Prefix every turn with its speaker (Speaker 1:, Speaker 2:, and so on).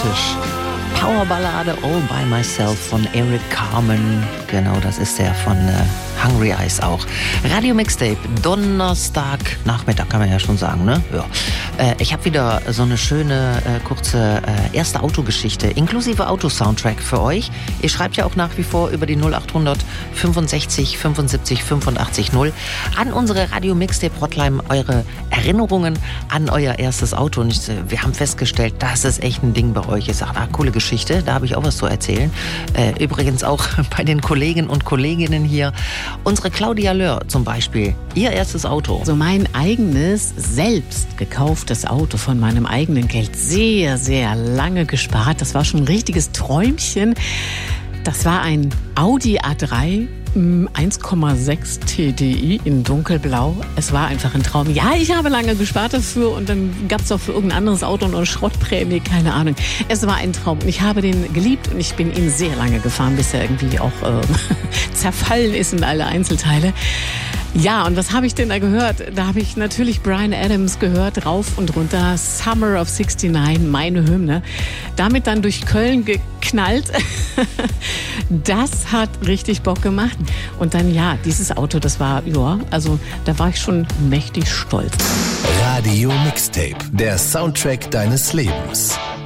Speaker 1: dramatisch. Powerballade All By Myself von Eric Carmen. Genau, das ist der von Hungry Eyes auch. Radio Mixtape, Donnerstag Nachmittag, kann man ja schon sagen, ne? Ja. Ich habe wieder so eine schöne, kurze erste Autogeschichte, inklusive Autosoundtrack für euch. Ihr schreibt ja auch nach wie vor über die 0800 65 75 85 0 an unsere Radio Mixtape Hotline eure Erinnerungen an euer erstes Auto. Und wir haben festgestellt, das ist echt ein Ding bei euch. Ihr sagt, coole Geschichte, da habe ich auch was zu erzählen. Übrigens auch bei den Kollegen und Kolleginnen hier. Unsere Claudia Löhr zum Beispiel, ihr erstes Auto.
Speaker 2: So mein eigenes, selbst gekauftes Auto von meinem eigenen Geld. Sehr, sehr lange gespart. Das war schon ein richtiges Träumchen. Das war ein Audi A3 1,6 TDI in dunkelblau. Es war einfach ein Traum. Ja, ich habe lange gespart dafür und dann gab es auch für irgendein anderes Auto noch eine Schrottprämie, keine Ahnung. Es war ein Traum und ich habe den geliebt und ich bin ihn sehr lange gefahren, bis er irgendwie auch zerfallen ist in alle Einzelteile. Ja, und was habe ich denn da gehört? Da habe ich natürlich Bryan Adams gehört, rauf und runter. Summer of 69, meine Hymne. Damit dann durch Köln geknallt. Das hat richtig Bock gemacht. Und dann, ja, dieses Auto, das war, ja, also da war ich schon mächtig stolz.
Speaker 3: Radio Mixtape, der Soundtrack deines Lebens.